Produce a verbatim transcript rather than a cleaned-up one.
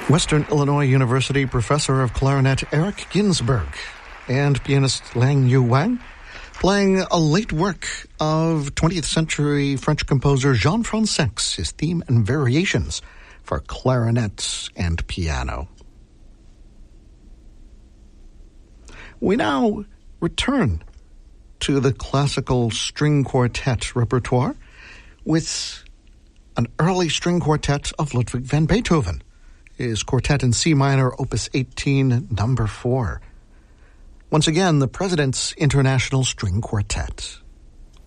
Western Illinois University professor of clarinet Eric Ginsberg and pianist Lang Yu Wang playing a late work of twentieth century French composer Jean Fransex, his theme and variations for clarinet and piano. We now return to the classical string quartet repertoire with an early string quartet of Ludwig van Beethoven, his quartet in C minor, opus eighteen, number four. Once again, the President's International String Quartet.